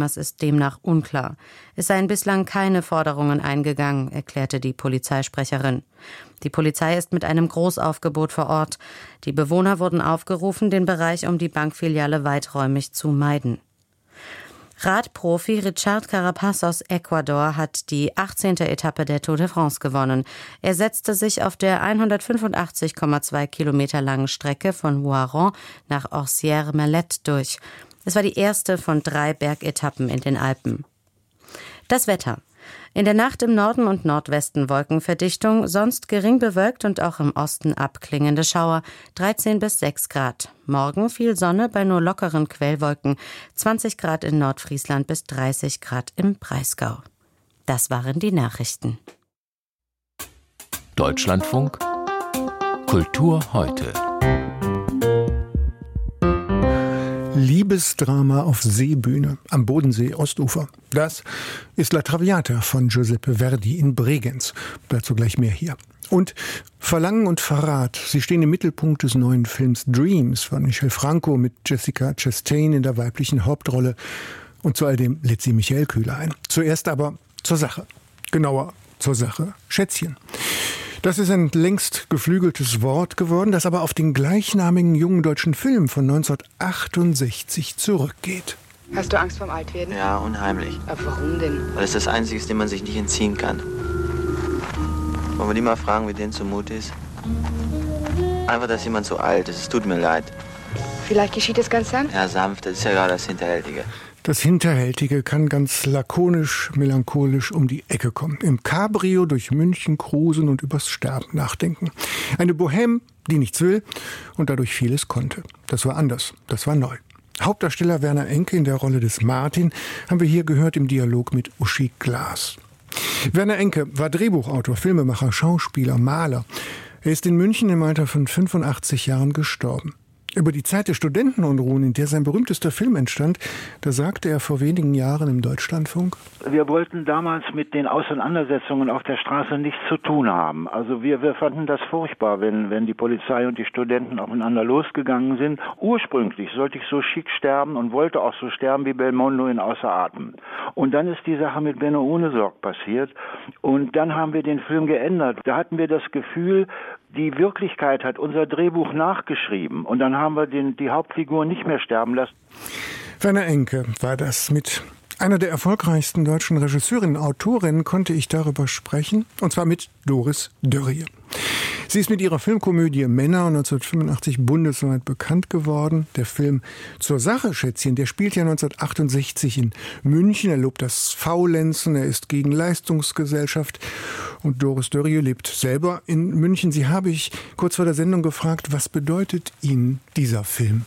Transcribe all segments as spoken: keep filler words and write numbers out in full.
Dramas ist demnach unklar. Es seien bislang keine Forderungen eingegangen, erklärte die Polizeisprecherin. Die Polizei ist mit einem Großaufgebot vor Ort. Die Bewohner wurden aufgerufen, den Bereich um die Bankfiliale weiträumig zu meiden. Radprofi Richard Carapaz aus Ecuador hat die achtzehnte Etappe der Tour de France gewonnen. Er setzte sich auf der hundertfünfundachtzig Komma zwei Kilometer langen Strecke von Huaron nach Orsières-Merlette durch. Es war die erste von drei Bergetappen in den Alpen. Das Wetter. In der Nacht im Norden und Nordwesten Wolkenverdichtung, sonst gering bewölkt und auch im Osten abklingende Schauer, dreizehn bis sechs Grad. Morgen viel Sonne bei nur lockeren Quellwolken, zwanzig Grad in Nordfriesland bis dreißig Grad im Breisgau. Das waren die Nachrichten. Deutschlandfunk Kultur heute. Liebesdrama auf Seebühne am Bodensee-Ostufer. Das ist La Traviata von Giuseppe Verdi in Bregenz. Dazu gleich mehr hier. Und Verlangen und Verrat, sie stehen im Mittelpunkt des neuen Films Dreams von Michel Franco mit Jessica Chastain in der weiblichen Hauptrolle. Und zu all dem lädt sie Michael Kühler ein. Zuerst aber zur Sache. Genauer zur Sache Schätzchen. Das ist ein längst geflügeltes Wort geworden, das aber auf den gleichnamigen jungen deutschen Film von neunzehnhundertachtundsechzig zurückgeht. Hast du Angst vorm Altwerden? Ja, unheimlich. Aber warum denn? Weil es das Einzige ist, dem man sich nicht entziehen kann. Wollen wir die mal fragen, wie denen zumute ist? Einfach, dass jemand so alt ist. Es tut mir leid. Vielleicht geschieht es ganz sanft? Ja, sanft. Das ist ja gerade das Hinterhältige. Das Hinterhältige kann ganz lakonisch, melancholisch um die Ecke kommen. Im Cabrio durch München cruisen und übers Sterben nachdenken. Eine Bohème, die nichts will und dadurch vieles konnte. Das war anders, das war neu. Hauptdarsteller Werner Enke in der Rolle des Martin haben wir hier gehört im Dialog mit Uschi Glas. Werner Enke war Drehbuchautor, Filmemacher, Schauspieler, Maler. Er ist in München im Alter von fünfundachtzig Jahren gestorben. Über die Zeit der Studentenunruhen, in der sein berühmtester Film entstand, da sagte er vor wenigen Jahren im Deutschlandfunk: Wir wollten damals mit den Auseinandersetzungen auf der Straße nichts zu tun haben. Also wir, wir fanden das furchtbar, wenn, wenn die Polizei und die Studenten aufeinander losgegangen sind. Ursprünglich sollte ich so schick sterben und wollte auch so sterben wie Belmondo in Außer Atem. Und dann ist die Sache mit Benno Ohnesorg passiert und dann haben wir den Film geändert. Da hatten wir das Gefühl, die Wirklichkeit hat unser Drehbuch nachgeschrieben und dann haben wir den, die Hauptfigur nicht mehr sterben lassen. Werner Enke war das. Mit einer der erfolgreichsten deutschen Regisseurinnen, Autorinnen konnte ich darüber sprechen, und zwar mit Doris Dörrie. Sie ist mit ihrer Filmkomödie Männer neunzehnhundertfünfundachtzig bundesweit bekannt geworden. Der Film Zur Sache Schätzchen, der spielt ja neunzehnhundertachtundsechzig in München. Er lobt das Faulenzen, er ist gegen Leistungsgesellschaft. Und Doris Dörrie lebt selber in München. Sie habe ich kurz vor der Sendung gefragt, was bedeutet Ihnen dieser Film?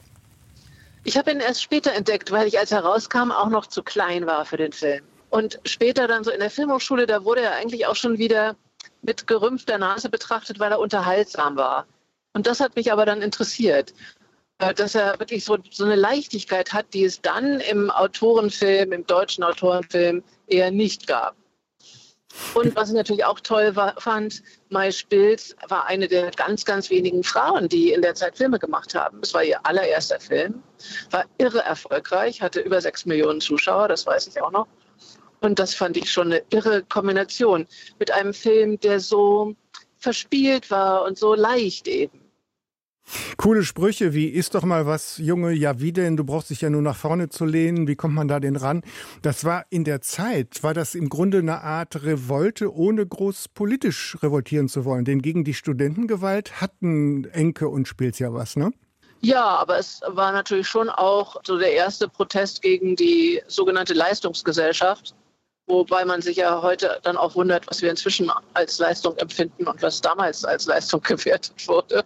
Ich habe ihn erst später entdeckt, weil ich, als er rauskam, auch noch zu klein war für den Film. Und später dann so in der Filmhochschule, da wurde er eigentlich auch schon wieder mit gerümpfter Nase betrachtet, weil er unterhaltsam war. Und das hat mich aber dann interessiert, dass er wirklich so, so eine Leichtigkeit hat, die es dann im Autorenfilm, im deutschen Autorenfilm eher nicht gab. Und was ich natürlich auch toll war, fand, Mai Spilz war eine der ganz, ganz wenigen Frauen, die in der Zeit Filme gemacht haben. Es war ihr allererster Film, war irre erfolgreich, hatte über sechs Millionen Zuschauer, das weiß ich auch noch. Und das fand ich schon eine irre Kombination mit einem Film, der so verspielt war und so leicht eben. Coole Sprüche wie, iss doch mal was, Junge, ja wie denn, du brauchst dich ja nur nach vorne zu lehnen, wie kommt man da denn ran? Das war in der Zeit, war das im Grunde eine Art Revolte, ohne groß politisch revoltieren zu wollen. Denn gegen die Studentengewalt hatten Enke und Spilz ja was, ne? Ja, aber es war natürlich schon auch so der erste Protest gegen die sogenannte Leistungsgesellschaft. Wobei man sich ja heute dann auch wundert, was wir inzwischen als Leistung empfinden und was damals als Leistung gewertet wurde.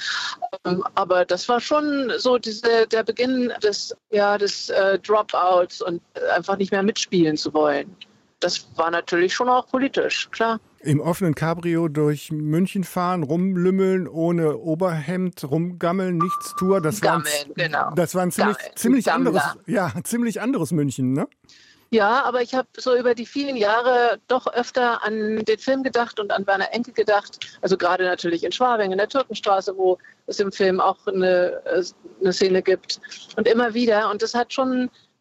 Aber das war schon so diese, der Beginn des, ja, des äh, Dropouts und einfach nicht mehr mitspielen zu wollen. Das war natürlich schon auch politisch, klar. Im offenen Cabrio durch München fahren, rumlümmeln, ohne Oberhemd, rumgammeln, Nichtstour. Das Gammeln, war ein, genau. Das war ein ziemlich, Gammeln. ziemlich anderes, Gammler. ja, ziemlich anderes München, ne? Ja, aber ich habe so über die vielen Jahre doch öfter an den Film gedacht und an Werner Enke gedacht. Also gerade natürlich in Schwabing, in der Türkenstraße, wo es im Film auch eine, eine Szene gibt. Und immer wieder. Und das hat schon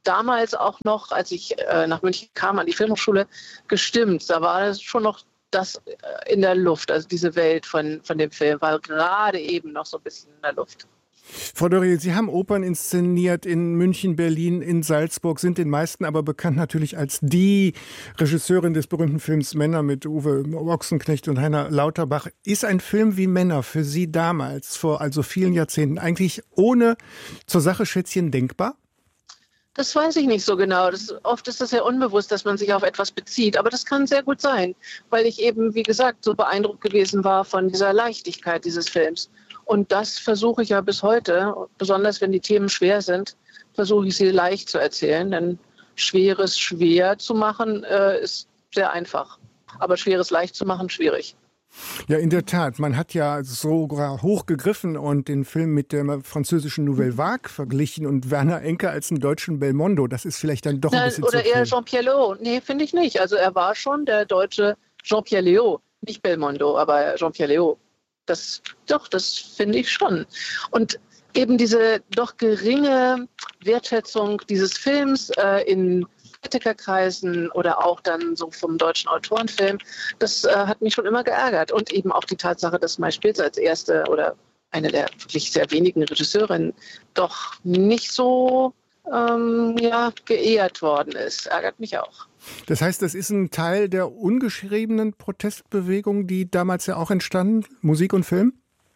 damals auch noch, als ich äh, nach München kam, an die Filmhochschule, gestimmt. Da war das schon noch das äh, in der Luft, also diese Welt von, von dem Film war gerade eben noch so ein bisschen in der Luft. Frau Dörriel, Sie haben Opern inszeniert in München, Berlin, in Salzburg, sind den meisten aber bekannt natürlich als die Regisseurin des berühmten Films Männer mit Uwe Ochsenknecht und Heiner Lauterbach. Ist ein Film wie Männer für Sie damals, vor also vielen Jahrzehnten, eigentlich ohne zur Sache Schätzchen denkbar? Das weiß ich nicht so genau. Das, oft ist das ja unbewusst, dass man sich auf etwas bezieht. Aber das kann sehr gut sein, weil ich eben, wie gesagt, so beeindruckt gewesen war von dieser Leichtigkeit dieses Films. Und das versuche ich ja bis heute, besonders wenn die Themen schwer sind, versuche ich sie leicht zu erzählen. Denn Schweres schwer zu machen äh, ist sehr einfach. Aber Schweres leicht zu machen, schwierig. Ja, in der Tat. Man hat ja sogar hochgegriffen und den Film mit der französischen Nouvelle Vague verglichen und Werner Enke als einen deutschen Belmondo. Das ist vielleicht dann doch ein bisschen Oder zu viel. eher Jean-Pierre Léaud. Nee, finde ich nicht. Also er war schon der deutsche Jean-Pierre Léaud. Nicht Belmondo, aber Jean-Pierre Léaud. Das, doch, das finde ich schon. Und eben diese doch geringe Wertschätzung dieses Films äh, in Kritikerkreisen oder auch dann so vom deutschen Autorenfilm, das äh, hat mich schon immer geärgert. Und eben auch die Tatsache, dass Mai Spitz als erste oder eine der wirklich sehr wenigen Regisseurinnen doch nicht so ähm, ja, geehrt worden ist. Ärgert mich auch. Das heißt, das ist ein Teil der ungeschriebenen Protestbewegung, die damals ja auch entstanden, Musik und Film?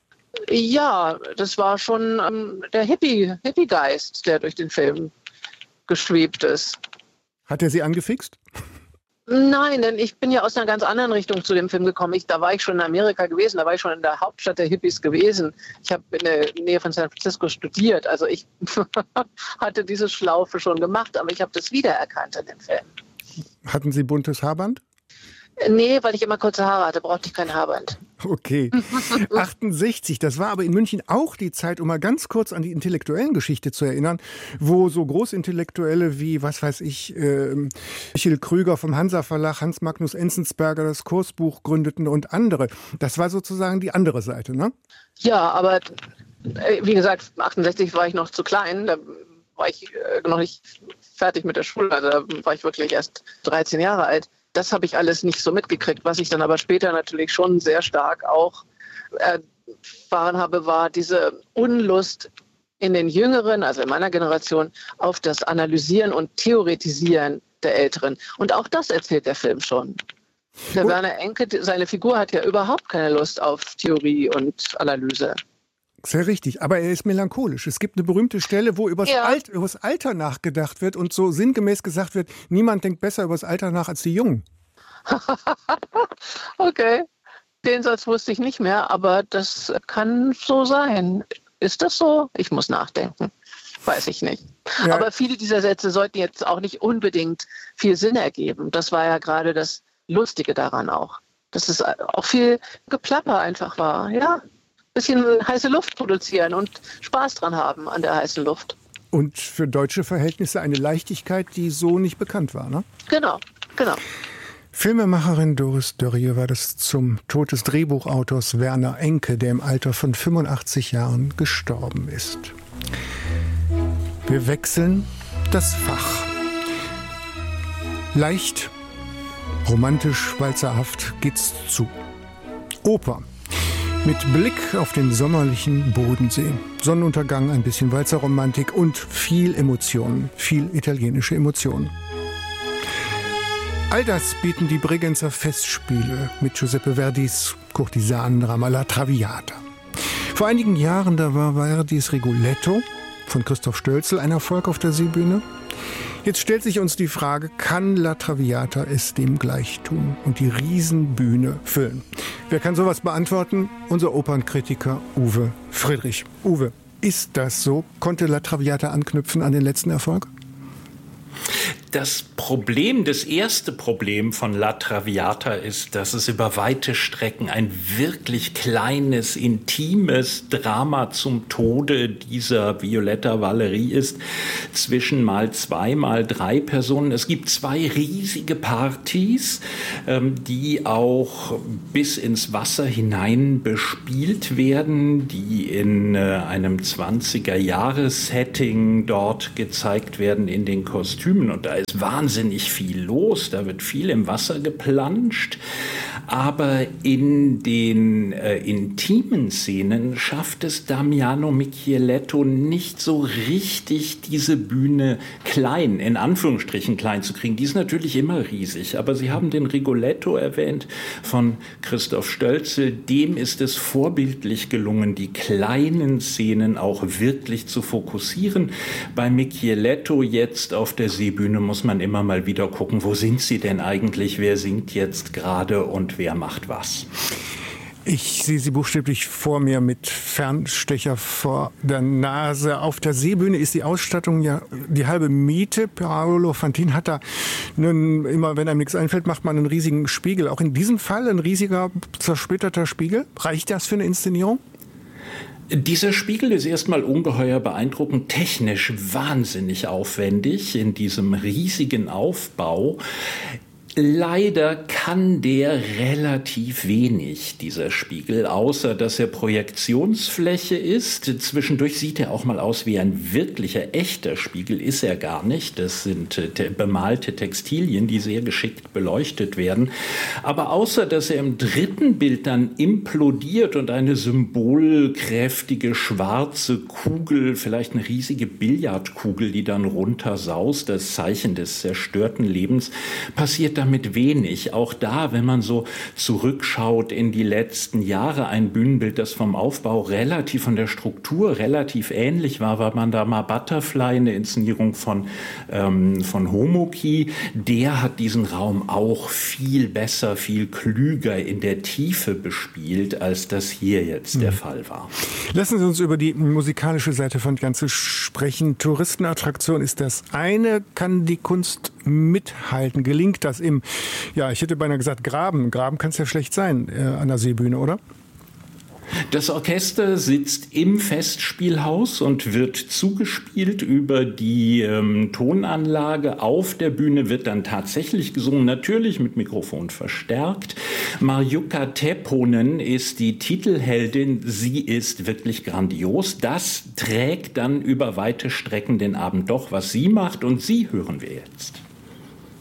Ja, das war schon ähm, der Hippie, Hippie-Geist, der durch den Film geschwebt ist. Hat er Sie angefixt? Nein, denn ich bin ja aus einer ganz anderen Richtung zu dem Film gekommen. Ich, da war ich schon in Amerika gewesen, da war ich schon in der Hauptstadt der Hippies gewesen. Ich habe in der Nähe von San Francisco studiert, also ich hatte diese Schlaufe schon gemacht, aber ich habe das wiedererkannt in dem Film. Hatten Sie buntes Haarband? Nee, weil ich immer kurze Haare hatte, brauchte ich kein Haarband. Okay. achtundsechzig, das war aber in München auch die Zeit, um mal ganz kurz an die intellektuellen Geschichte zu erinnern, wo so Großintellektuelle wie, was weiß ich, äh, Michael Krüger vom Hansa Verlag, Hans Magnus Enzensberger das Kursbuch gründeten und andere. Das war sozusagen die andere Seite, ne? Ja, aber äh, wie gesagt, achtundsechzig war ich noch zu klein, da war ich äh, noch nicht fertig mit der Schule, also da war ich wirklich erst dreizehn Jahre alt. Das habe ich alles nicht so mitgekriegt. Was ich dann aber später natürlich schon sehr stark auch erfahren habe, war diese Unlust in den Jüngeren, also in meiner Generation, auf das Analysieren und Theoretisieren der Älteren. Und auch das erzählt der Film schon. Der oh. Werner Enke, seine Figur hat ja überhaupt keine Lust auf Theorie und Analyse. Sehr richtig, aber er ist melancholisch. Es gibt eine berühmte Stelle, wo über ja. Alt, das Alter nachgedacht wird und so sinngemäß gesagt wird, niemand denkt besser über das Alter nach als die Jungen. Okay, den Satz wusste ich nicht mehr, aber das kann so sein. Ist das so? Ich muss nachdenken. Weiß ich nicht. Ja. Aber viele dieser Sätze sollten jetzt auch nicht unbedingt viel Sinn ergeben. Das war ja gerade das Lustige daran auch. Dass es auch viel Geplapper einfach war, ja. Bisschen heiße Luft produzieren und Spaß dran haben an der heißen Luft. Und für deutsche Verhältnisse eine Leichtigkeit, die so nicht bekannt war, ne? Genau, genau. Filmemacherin Doris Dörriel war das zum Tod des Drehbuchautors Werner Enke, der im Alter von fünfundachtzig Jahren gestorben ist. Wir wechseln das Fach. Leicht, romantisch, walzerhaft geht's zu. Oper. Mit Blick auf den sommerlichen Bodensee. Sonnenuntergang, ein bisschen Walzerromantik und viel Emotionen, viel italienische Emotionen. All das bieten die Bregenzer Festspiele mit Giuseppe Verdis Kurtisanendrama La Traviata. Vor einigen Jahren, da war Verdis Rigoletto von Christoph Stölzl ein Erfolg auf der Seebühne. Jetzt stellt sich uns die Frage, kann La Traviata es dem gleich tun und die Riesenbühne füllen? Wer kann sowas beantworten? Unser Opernkritiker Uwe Friedrich. Uwe, ist das so? Konnte La Traviata anknüpfen an den letzten Erfolg? Das Problem, das erste Problem von La Traviata ist, dass es über weite Strecken ein wirklich kleines, intimes Drama zum Tode dieser Violetta Valerie ist, zwischen mal zwei, mal drei Personen. Es gibt zwei riesige Partys, die auch bis ins Wasser hinein bespielt werden, die in einem zwanziger-Jahres-Setting dort gezeigt werden in den Kostümen. Und da ist wahnsinnig viel los, da wird viel im Wasser geplanscht, aber in den äh, intimen Szenen schafft es Damiano Micheletto nicht so richtig, diese Bühne klein, in Anführungsstrichen klein zu kriegen. Die ist natürlich immer riesig, aber Sie haben den Rigoletto erwähnt von Christoph Stölzl, dem ist es vorbildlich gelungen, die kleinen Szenen auch wirklich zu fokussieren. Bei Micheletto jetzt auf der Seebühne muss man immer mal wieder gucken, wo sind sie denn eigentlich, wer singt jetzt gerade und wer macht was. Ich sehe sie buchstäblich vor mir mit Fernstecher vor der Nase. Auf der Seebühne ist die Ausstattung ja die halbe Miete. Paolo Fantin hat da nun, immer, wenn einem nichts einfällt, macht man einen riesigen Spiegel. Auch in diesem Fall ein riesiger, zersplitterter Spiegel. Reicht das für eine Inszenierung? Dieser Spiegel ist erstmal ungeheuer beeindruckend, technisch wahnsinnig aufwendig in diesem riesigen Aufbau. Leider kann der relativ wenig, dieser Spiegel, außer dass er Projektionsfläche ist. Zwischendurch sieht er auch mal aus wie ein wirklicher, echter Spiegel, ist er gar nicht. Das sind te- bemalte Textilien, die sehr geschickt beleuchtet werden. Aber außer dass er im dritten Bild dann implodiert und eine symbolkräftige schwarze Kugel, vielleicht eine riesige Billardkugel, die dann runtersaust, das Zeichen des zerstörten Lebens, passiert damit wenig. Auch da, wenn man so zurückschaut in die letzten Jahre, ein Bühnenbild, das vom Aufbau relativ, von der Struktur relativ ähnlich war, war man da mal Butterfly, eine Inszenierung von, ähm, von Homoki. Der hat diesen Raum auch viel besser, viel klüger in der Tiefe bespielt, als das hier jetzt mhm. der Fall war. Lassen Sie uns über die musikalische Seite von Ganze sprechen. Touristenattraktion ist das eine. Kann die Kunst mithalten? Gelingt das im, ja, ich hätte beinahe gesagt Graben. Graben kann es ja schlecht sein äh, an der Seebühne, oder? Das Orchester sitzt im Festspielhaus und wird zugespielt über die ähm, Tonanlage. Auf der Bühne wird dann tatsächlich gesungen, natürlich mit Mikrofon verstärkt. Marjukka Tepponen ist die Titelheldin. Sie ist wirklich grandios. Das trägt dann über weite Strecken den Abend doch, was sie macht. Und sie hören wir jetzt.